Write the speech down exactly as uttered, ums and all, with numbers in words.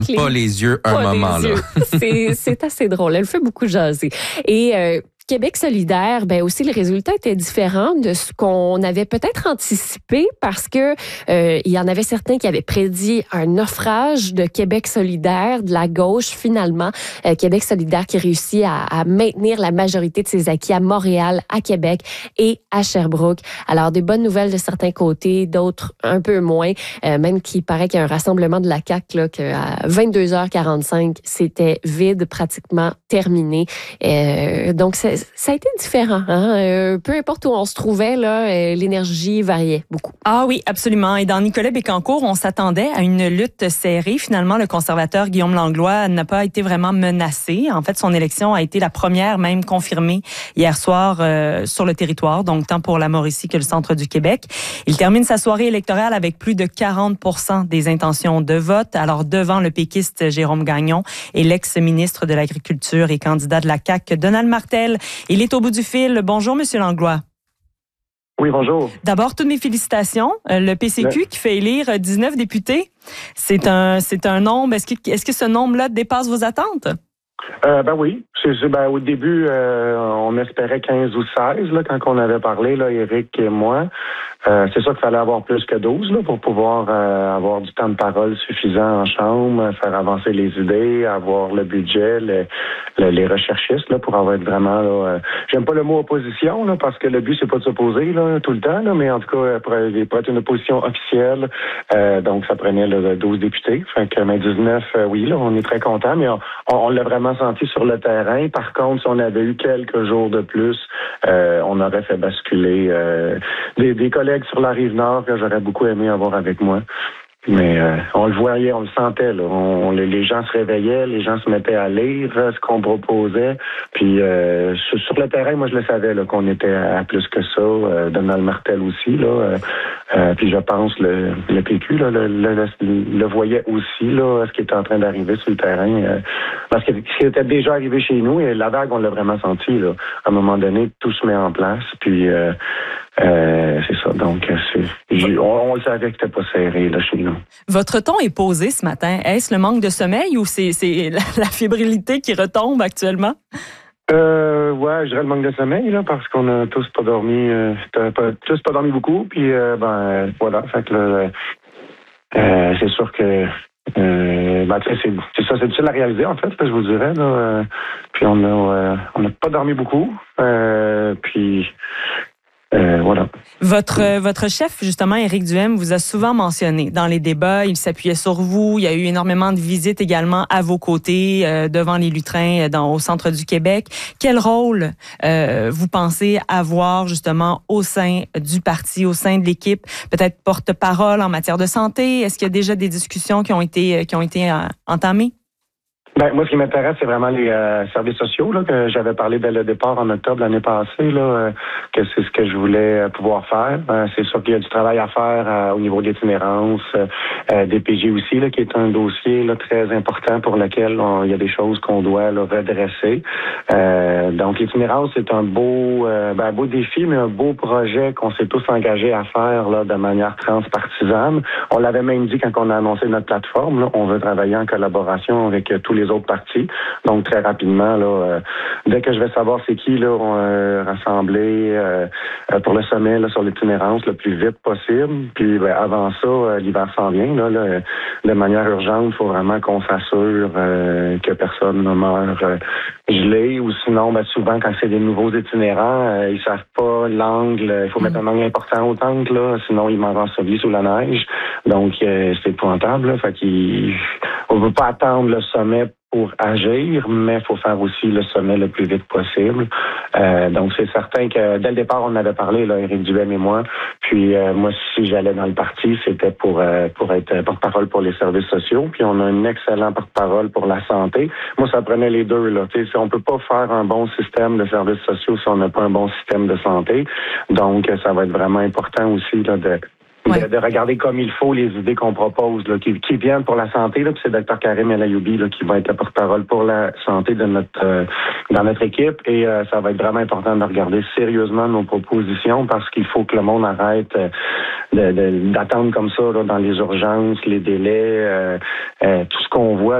pas les yeux un pas moment, les là. Yeux. C'est, c'est assez drôle. Elle fait beaucoup jaser. Et euh, Québec solidaire, ben aussi le résultat était différent de ce qu'on avait peut-être anticipé parce que euh, il y en avait certains qui avaient prédit un naufrage de Québec solidaire de la gauche. Finalement, euh, Québec solidaire qui réussit à, à maintenir la majorité de ses acquis à Montréal, à Québec et à Sherbrooke. Alors des bonnes nouvelles de certains côtés, d'autres un peu moins. Euh, même qu'il paraît qu'il y a un rassemblement de la C A Q là qu'à vingt-deux heures quarante-cinq c'était vide, pratiquement terminé. Euh, donc c'est Ça a été différent. Hein? Euh, peu importe où on se trouvait, là, euh, l'énergie variait beaucoup. Ah oui, absolument. Et dans Nicolet Bécancour, on s'attendait à une lutte serrée. Finalement, le conservateur Guillaume Langlois n'a pas été vraiment menacé. En fait, son élection a été la première même confirmée hier soir euh, sur le territoire, donc tant pour la Mauricie que le centre du Québec. Il termine sa soirée électorale avec plus de quarante pour cent des intentions de vote. Alors, devant le péquiste Jérôme Gagnon et l'ex-ministre de l'Agriculture et candidat de la C A Q, Donald Martel. Il est au bout du fil. Bonjour, Monsieur Langlois. Oui, bonjour. D'abord, toutes mes félicitations. Le P C Q ouais. qui fait élire dix-neuf députés, c'est un, c'est un nombre. Est-ce que, est-ce que ce nombre-là dépasse vos attentes? Euh, ben oui. C'est, c'est, ben, au début, euh, on espérait quinze ou seize là, quand on avait parlé, là, Éric et moi. Euh, c'est sûr qu'il fallait avoir plus que douze là, pour pouvoir euh, avoir du temps de parole suffisant en chambre, faire avancer les idées, avoir le budget, le, le, les recherchistes là, pour avoir vraiment... Là, euh, j'aime pas le mot opposition là, parce que le but, c'est pas de s'opposer là, tout le temps, là, mais en tout cas, pour, pour être une opposition officielle, euh, donc ça prenait là, douze députés. Fait que mais dix-neuf, euh, oui, là, on est très contents, mais on, on, on l'a vraiment senti sur le terrain. Par contre, si on avait eu quelques jours de plus, euh, on aurait fait basculer euh, des, des collègues sur la Rive-Nord que j'aurais beaucoup aimé avoir avec moi. Mais euh, on le voyait, on le sentait. Là. On, les, les gens se réveillaient, les gens se mettaient à lire ce qu'on proposait. Puis euh, sur, sur le terrain, moi je le savais là, qu'on était à plus que ça. Euh, Donald Martel aussi. Là. Euh, euh, puis je pense le, le P Q là, le, le, le, le voyait aussi là, ce qui était en train d'arriver sur le terrain. Euh, parce que ce qui était déjà arrivé chez nous et la vague, on l'a vraiment senti. Là. À un moment donné, tout se met en place. Puis euh, Euh, c'est ça. Donc, c'est, on, on le savait que c'était pas serré là, chez nous. Votre ton est posé ce matin. Est-ce le manque de sommeil ou c'est, c'est la, la fébrilité qui retombe actuellement? Euh, ouais, je dirais le manque de sommeil, là, parce qu'on a tous pas dormi, euh, pas, tous pas dormi beaucoup, puis euh, ben voilà, fait que là, euh, c'est sûr que euh, ben, c'est, c'est ça, c'est difficile à réaliser en fait, là, je vous dirais, là. Euh, puis on a, euh, on n'a pas dormi beaucoup, euh, puis. Euh, voilà. Votre votre chef, justement, Éric Duhem, vous a souvent mentionné dans les débats. Il s'appuyait sur vous. Il y a eu énormément de visites également à vos côtés, euh, devant les lutrins, dans, au centre du Québec. Quel rôle euh, vous pensez avoir, justement, au sein du parti, au sein de l'équipe? Peut-être porte-parole en matière de santé? Est-ce qu'il y a déjà des discussions qui ont été, qui ont été euh, entamées? Ben, moi, ce qui m'intéresse, c'est vraiment les euh, services sociaux là, que j'avais parlé dès le départ en octobre l'année passée, là, euh, que c'est ce que je voulais pouvoir faire. Euh, c'est sûr qu'il y a du travail à faire euh, au niveau de l'itinérance, euh, des P G aussi, là, qui est un dossier là, très important pour lequel on, il y a des choses qu'on doit là, redresser. Euh, donc, l'itinérance, c'est un beau, euh, ben, un beau défi, mais un beau projet qu'on s'est tous engagés à faire là, de manière transpartisane. On l'avait même dit quand on a annoncé notre plateforme. Là, on veut travailler en collaboration avec euh, tous les autres partis. Donc, très rapidement, là, euh, dès que je vais savoir c'est qui, là, on euh, rassembler euh, pour le sommet là, sur l'itinérance le plus vite possible. Puis, ben, avant ça, euh, l'hiver s'en vient. Là, là, de manière urgente, il faut vraiment qu'on s'assure euh, que personne ne meurt euh, gelé. Ou sinon, ben, souvent, quand c'est des nouveaux itinérants, euh, ils savent pas l'angle. Il faut mettre un angle important au tank, là, sinon ils m'en ensevelis sous la neige. Donc, euh, c'est épouvantable. Là, fait qu'il on ne veut pas attendre le sommet pour agir, mais il faut faire aussi le sommet le plus vite possible. Euh, donc, c'est certain que dès le départ, on en avait parlé, là, Éric Duhem et moi. Puis, euh, moi, si j'allais dans le parti, c'était pour euh, pour être porte-parole pour les services sociaux. Puis, on a un excellent porte-parole pour la santé. Moi, ça prenait les deux, là. Tu sais, on peut pas faire un bon système de services sociaux si on n'a pas un bon système de santé. Donc, ça va être vraiment important aussi, là, de Ouais. De, de regarder comme il faut les idées qu'on propose, là, qui, qui viennent pour la santé. Là, puis c'est Dr Karim El Ayoubi là, qui va être la porte-parole pour la santé de notre euh, dans notre équipe. Et euh, ça va être vraiment important de regarder sérieusement nos propositions parce qu'il faut que le monde arrête euh, de, de, d'attendre comme ça là, dans les urgences, les délais, euh, euh, tout ce qu'on voit